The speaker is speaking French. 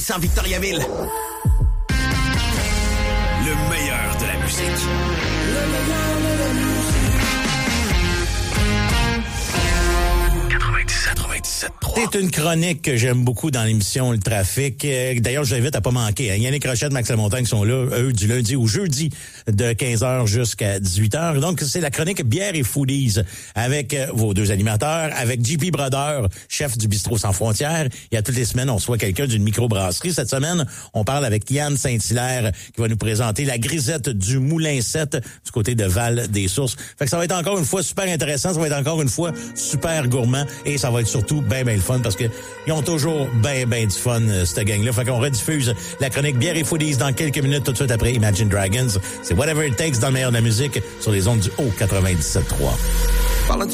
Sans Victoriaville. Le meilleur de la musique. Le meilleur de la musique. 97.3. C'est une chronique que j'aime beaucoup dans l'émission Le Trafic. D'ailleurs, je l'invite à pas manquer. Yannick Rochette, Max Lamontagne sont là, eux, du lundi au jeudi, de 15h jusqu'à 18h. Donc, c'est la chronique Bière et Foodies avec vos deux animateurs, avec JP Brodeur, chef du Bistrot Sans Frontières. Et à toutes les semaines, on reçoit quelqu'un d'une microbrasserie. Cette semaine, on parle avec Yann Saint-Hilaire qui va nous présenter la grisette du Moulin 7 du côté de Val-des-Sources. Fait que ça va être encore une fois super intéressant, ça va être encore une fois super gourmand et ça va être surtout bien le fun parce que ils ont toujours bien du fun, cette gang-là. Fait qu'on rediffuse la chronique Bière et Foodies dans quelques minutes tout de suite après Imagine Dragons. C'est Whatever It Takes dans le meilleur de la musique sur les ondes du Haut 97.3.